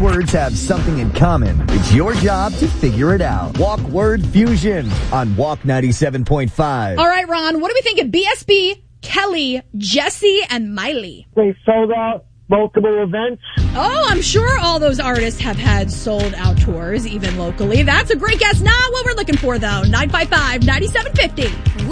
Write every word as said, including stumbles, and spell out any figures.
words have something in common. It's your job to figure it out. Walk Word Fusion on Walk ninety-seven point five. All right, Ron, what do we think of B S B, Kelly, Jesse, and Miley? They sold out multiple events. Oh, I'm sure all those artists have had sold-out tours, even locally. That's a great guess. Not what we're looking for, though. nine five five, nine seven five zero.